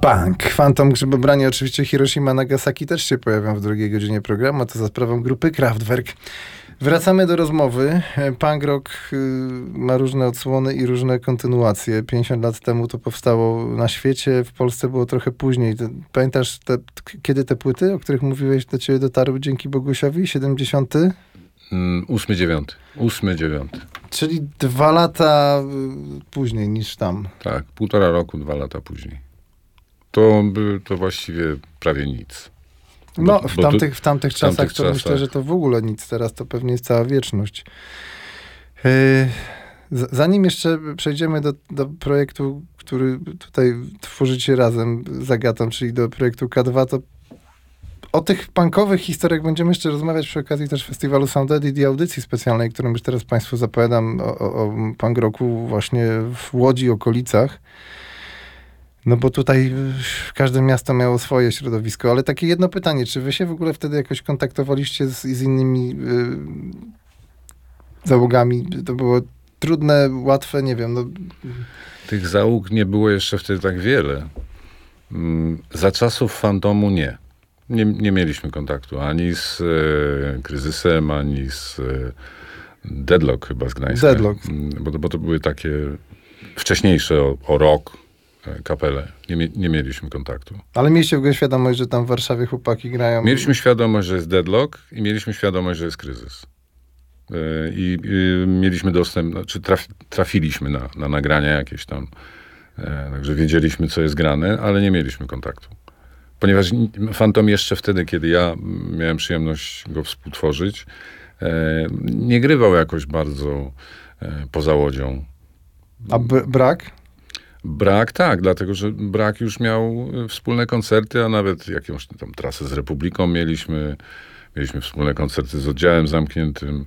Punk. Fantom Grzybobranie, oczywiście Hiroshima, Nagasaki też się pojawią w drugiej godzinie programu, a to za sprawą grupy Kraftwerk. Wracamy do rozmowy. Punk rock ma różne odsłony i różne kontynuacje. 50 lat temu to powstało na świecie, w Polsce było trochę później. Pamiętasz, kiedy te płyty, o których mówiłeś, do ciebie dotarły dzięki Bogusiowi? 70? 8-9. Czyli 2 lata później niż tam. Tak, 1,5 roku, 2 lata później. To właściwie prawie nic. No, w tamtych czasach to myślę, że to w ogóle nic. Teraz to pewnie jest cała wieczność. Zanim jeszcze przejdziemy do projektu, który tutaj tworzycie razem z Agatą, czyli do projektu K2, to o tych punkowych historiach będziemy jeszcze rozmawiać przy okazji też festiwalu Sound Edit i audycji specjalnej, którą już teraz Państwu zapowiadam o punk rocku właśnie w Łodzi i okolicach. No bo tutaj każde miasto miało swoje środowisko, ale takie jedno pytanie, czy wy się w ogóle wtedy jakoś kontaktowaliście z innymi załogami? To było trudne, łatwe, nie wiem. No. Tych załóg nie było jeszcze wtedy tak wiele. Za czasów Fantomu nie. Nie mieliśmy kontaktu ani z Kryzysem, ani z Deadlock chyba z Gdańska. Deadlock. Bo to były takie wcześniejsze o rock kapele. Nie mieliśmy kontaktu. Ale mieliście w ogóle świadomość, że tam w Warszawie chłopaki grają? Mieliśmy świadomość, że jest Deadlock i mieliśmy świadomość, że jest Kryzys. I mieliśmy dostęp, znaczy trafiliśmy na nagrania jakieś tam. Także wiedzieliśmy, co jest grane, ale nie mieliśmy kontaktu. Ponieważ Fantom jeszcze wtedy, kiedy ja miałem przyjemność go współtworzyć, nie grywał jakoś bardzo poza łodzią. A Brak? Brak, tak, dlatego, że Brak już miał wspólne koncerty, a nawet jakąś tam trasę z Republiką mieliśmy wspólne koncerty z Oddziałem Zamkniętym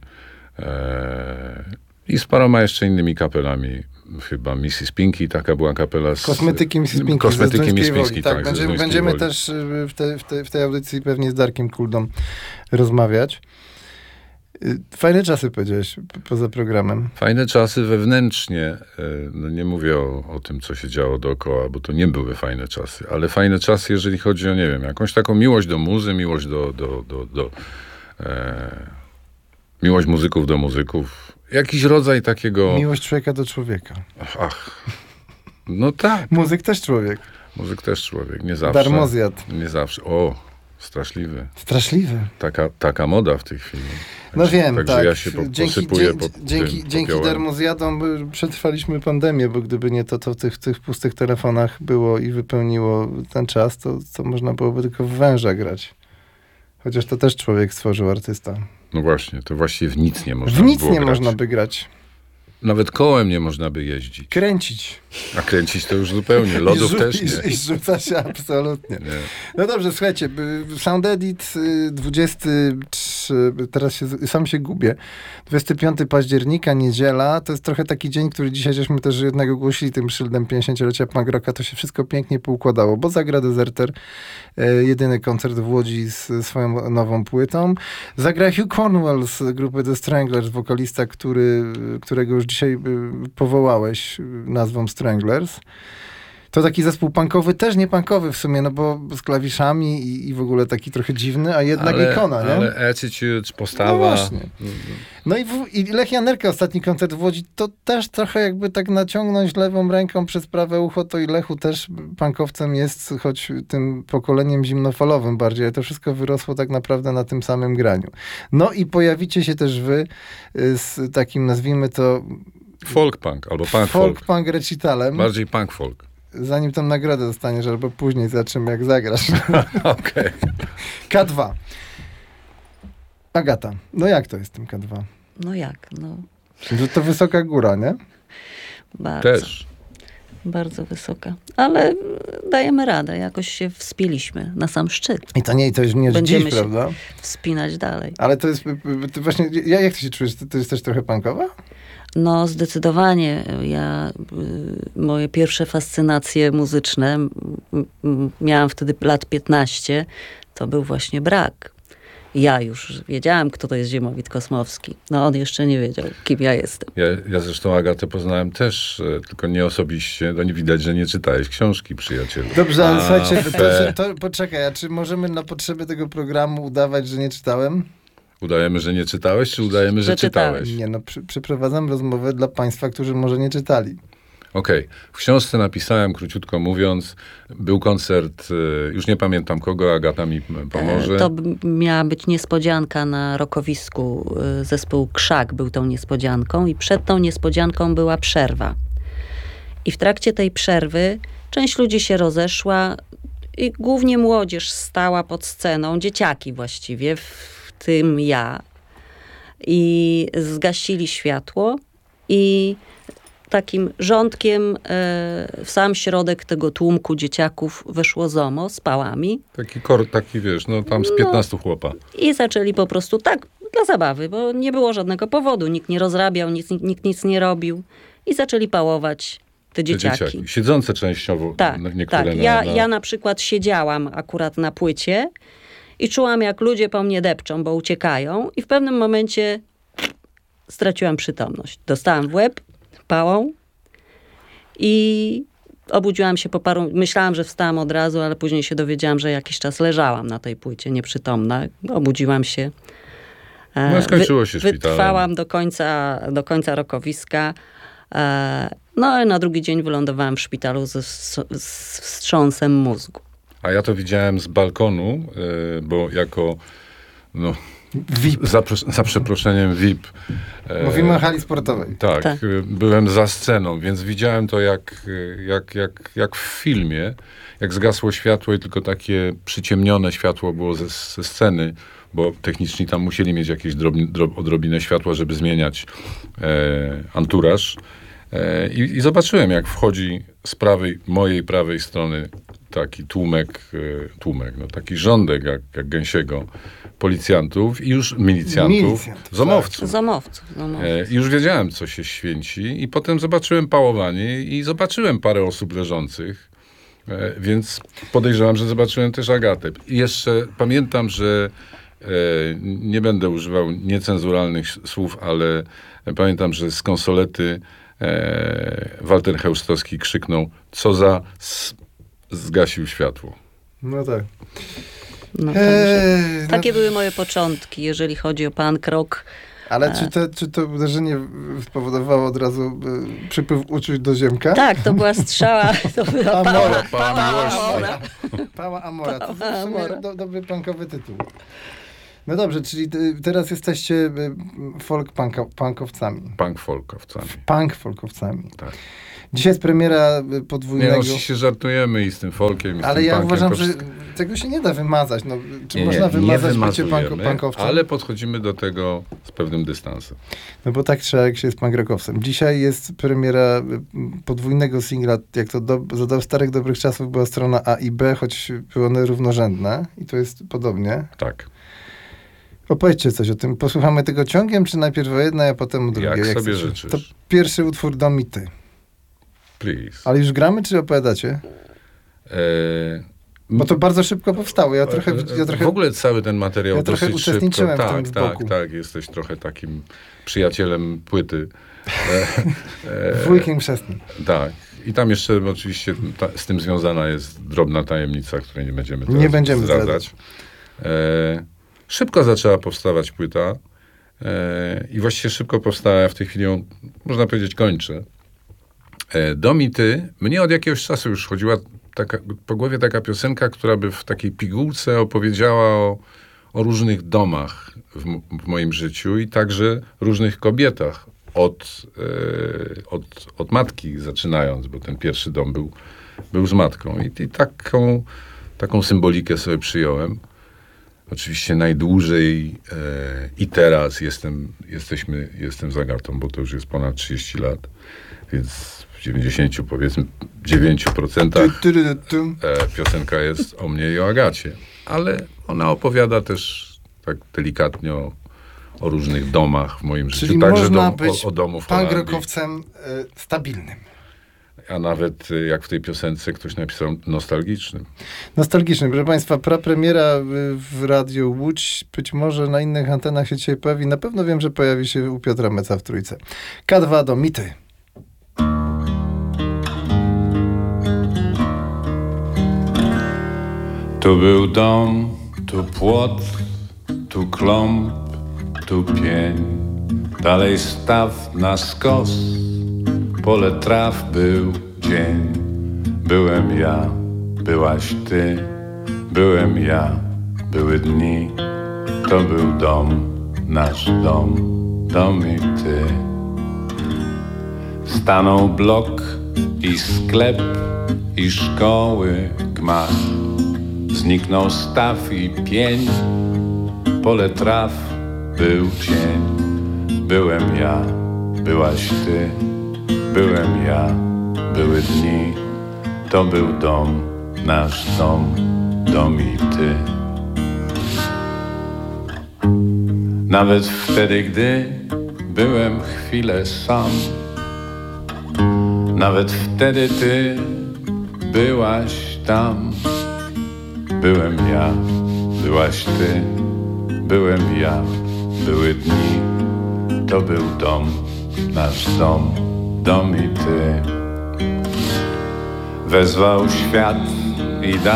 i z paroma jeszcze innymi kapelami. Chyba Mrs. Pinky, taka była kapela z... Kosmetyki Mrs. Pinky. Kosmetyki Mrs. Pinky, tak. Będziemy też w tej audycji pewnie z Darkiem Kuldą rozmawiać. Fajne czasy, powiedziałeś, poza programem. Fajne czasy wewnętrznie. No nie mówię o tym, co się działo dookoła, bo to nie były fajne czasy, ale fajne czasy, jeżeli chodzi o, nie wiem, jakąś taką miłość do muzy, miłość miłość muzyków do muzyków. Jakiś rodzaj takiego... Miłość człowieka do człowieka. Ach, no tak. Muzyk też człowiek. Muzyk też człowiek, nie zawsze. Darmozjad. Nie zawsze. O, straszliwy. Straszliwy. Taka moda w tej chwili. No wiem, także tak. Ja się posypuję dzięki darmozjadom przetrwaliśmy pandemię, bo gdyby nie to w tych pustych telefonach było i wypełniło ten czas, to można byłoby tylko w węża grać. Chociaż to też człowiek stworzył, artysta. No właśnie, to właściwie w nic nie można by grać. W nic nie można by grać. Nawet kołem nie można by jeździć. Kręcić. A kręcić to już zupełnie. Lodów też nie. I rzuca się absolutnie. Nie. No dobrze, słuchajcie. Sound Edit 23, teraz sam się gubię. 25 października, niedziela. To jest trochę taki dzień, który dzisiaj żeśmy też jednak ogłosili tym szyldem 50-lecia punk rocka. To się wszystko pięknie poukładało, bo zagra Deserter. Jedyny koncert w Łodzi z swoją nową płytą. Zagra Hugh Cornwell z grupy The Stranglers, wokalista, którego już dzisiaj powołałeś nazwą Stranglers. To taki zespół punkowy, też nie punkowy w sumie, no bo z klawiszami i w ogóle taki trochę dziwny, a jednak ikona, nie? Ale attitude, postawa. No właśnie. No i Lech Janerka, ostatni koncert w Łodzi, to też trochę jakby tak naciągnąć lewą ręką przez prawe ucho, to i Lechu też punkowcem jest, choć tym pokoleniem zimnofalowym bardziej, ale to wszystko wyrosło tak naprawdę na tym samym graniu. No i pojawicie się też wy z takim, nazwijmy to... Folk punk, albo punk folk. Folk punk recitalem. Bardziej punk folk. Zanim tą nagrodę dostaniesz, albo później zobaczymy, jak zagrasz. Okej. K2. Agata, no jak to jest tym K2? No jak? No. To wysoka góra, nie? Bardzo. Też. Bardzo wysoka. Ale dajemy radę. Jakoś się wspięliśmy na sam szczyt. I to już nie jest Będziemy dziś, się prawda? wspinać dalej. Ale to jest właśnie... Jak ty się czujesz? To jest też trochę punkowa? No zdecydowanie. Moje pierwsze fascynacje muzyczne, miałam wtedy lat 15, to był właśnie Brak. Ja już wiedziałam, kto to jest Ziemowit Kosmowski. No on jeszcze nie wiedział, kim ja jestem. Ja zresztą Agatę poznałem też, tylko nie osobiście. To nie widać, że nie czytałeś książki, przyjacielu. Dobrze, ale słuchajcie, to poczekaj, a czy możemy na potrzeby tego programu udawać, że nie czytałem? Udajemy, że nie czytałeś, czy udajemy, że Że czytałeś. czytałeś? Nie, no przeprowadzam rozmowę dla państwa, którzy może nie czytali. Okej. W książce napisałem, króciutko mówiąc, był koncert, już nie pamiętam kogo, Agata mi pomoże. To miała być niespodzianka na rokowisku. Zespół Krzak był tą niespodzianką i przed tą niespodzianką była przerwa. I w trakcie tej przerwy część ludzi się rozeszła i głównie młodzież stała pod sceną, dzieciaki właściwie, w tym ja. I zgasili światło i takim rządkiem w sam środek tego tłumku dzieciaków weszło ZOMO z pałami Taki wiesz, no tam z 15 chłopa. i zaczęli po prostu tak, dla zabawy, bo nie było żadnego powodu. Nikt nie rozrabiał, nikt nic nie robił. I zaczęli pałować te dzieciaki. Siedzące częściowo. Tak, niektóre tak. Ja na przykład siedziałam akurat na płycie i czułam, jak ludzie po mnie depczą, bo uciekają i w pewnym momencie straciłam przytomność. Dostałam w łeb pałą i obudziłam się po paru... Myślałam, że wstałam od razu, ale później się dowiedziałam, że jakiś czas leżałam na tej płycie nieprzytomna. Obudziłam się. No skończyło się szpitalem. Wytrwałam do końca rokowiska. No a na drugi dzień wylądowałam w szpitalu z wstrząsem mózgu. A ja to widziałem z balkonu, bo jako VIP. za przeproszeniem VIP. Mówimy o hali sportowej. Tak, Tak. byłem za sceną, więc widziałem to jak w filmie, jak zgasło światło i tylko takie przyciemnione światło było ze sceny, bo techniczni tam musieli mieć jakieś odrobinę światła, żeby zmieniać anturaż. I zobaczyłem, jak wchodzi z mojej prawej strony taki tłumek, taki rządek jak gęsiego policjantów i już milicjantów, zomowców. I już wiedziałem, co się święci i potem zobaczyłem pałowanie i zobaczyłem parę osób leżących, więc podejrzewam, że zobaczyłem też Agatę. I jeszcze pamiętam, że nie będę używał niecenzuralnych słów, ale pamiętam, że z konsolety Walter Chełstowski krzyknął, co za zgasił światło. No tak. No, takie były moje początki, jeżeli chodzi o punk rock. Ale czy to uderzenie spowodowało od razu przypływ uczuć do Ziemka? Tak, to była strzała. To była Amora. Pała Amora. To w sumie dobry punkowy tytuł. No dobrze, czyli teraz jesteście punkowcami. Punk-folkowcami. Tak. Dzisiaj jest premiera podwójnego... Nie, oczywiście żartujemy i z tym folkiem, i z ale tym ja punkiem. uważam, że tego się nie da wymazać. No, czy można wymazać bycie punkowcem? Ale podchodzimy do tego z pewnym dystansem. No bo tak trzeba, jak się jest punk rockowcem. Dzisiaj jest premiera podwójnego singla, jak to za starych dobrych czasów była strona A i B, choć były one równorzędne i to jest podobnie. Tak. Opowiedzcie coś o tym. Posłuchamy tego ciągiem, czy najpierw o jednej, a potem o drugiej? Jak sobie życzysz. To pierwszy utwór Dom i ty. Please. Ale już gramy, czy opowiadacie? Bo to bardzo szybko powstało. Ja trochę w ogóle cały ten materiał ja trochę dosyć uczestniczyłem szybko. w tym z boku. Tak, jesteś trochę takim przyjacielem płyty. Wujkiem chrzestnym. Tak. I tam jeszcze oczywiście z tym związana jest drobna tajemnica, której nie będziemy zdradzać. Szybko zaczęła powstawać płyta i właściwie szybko powstała. Ja w tej chwili ją, można powiedzieć, kończę. Dom i ty. Mnie od jakiegoś czasu już chodziła po głowie taka piosenka, która by w takiej pigułce opowiedziała o różnych domach w moim życiu i także różnych kobietach. Od matki zaczynając, bo ten pierwszy dom był z matką. I taką symbolikę sobie przyjąłem. Oczywiście najdłużej i teraz jestem z Agatą, bo to już jest ponad 30 lat, więc w 9% piosenka jest o mnie i o Agacie. Ale ona opowiada też tak delikatnie o różnych domach w moim życiu. Czyli także można być o domu w punk Holandii. rockowcem stabilnym. a nawet jak w tej piosence ktoś napisał nostalgicznym. Nostalgiczny. Proszę Państwa, prapremiera w Radiu Łódź. Być może na innych antenach się dzisiaj pojawi. Na pewno wiem, że pojawi się u Piotra Meca w Trójce. K2 do Mity. Tu był dom, tu płot, tu klomp, tu pień. Dalej staw na skos, pole traw był dzień. Byłem ja, byłaś ty, byłem ja, były dni. To był dom, nasz dom, dom i ty. Stanął blok i sklep i szkoły gmach. Zniknął staw i pień, pole traw był cień. Byłem ja, byłaś ty, byłem ja, były dni. To był dom, nasz dom, dom i ty. Nawet wtedy, gdy byłem chwilę sam, nawet wtedy ty byłaś tam. Byłem ja, byłaś ty, byłem ja, były dni. To był dom, nasz dom, dom i ty. Wezwał świat i dał